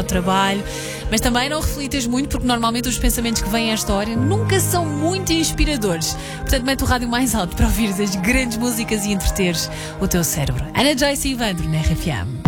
trabalho. Mas também não reflitas muito, porque normalmente os pensamentos que vêm à história nunca são muito inspiradores. Portanto, mete o rádio mais alto para ouvires as grandes músicas e entreteres o teu cérebro. Ana Joyce e Ivandro na RFM.